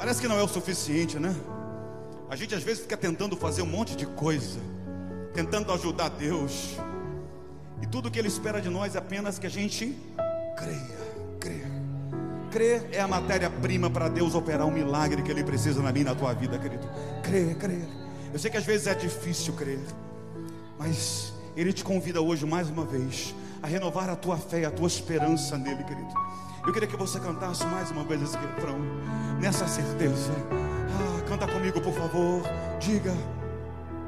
Parece que não é o suficiente, né? A gente às vezes fica tentando fazer um monte de coisa, tentando ajudar Deus, e tudo que Ele espera de nós é apenas que a gente creia. Crer é a matéria-prima para Deus operar um milagre que Ele precisa na minha e na tua vida, querido. Crer. Eu sei que às vezes é difícil crer, mas Ele te convida hoje mais uma vez a renovar a tua fé e a tua esperança nele, querido. Eu queria que você cantasse mais uma vez esse refrão, nessa certeza. Canta comigo, por favor. Diga: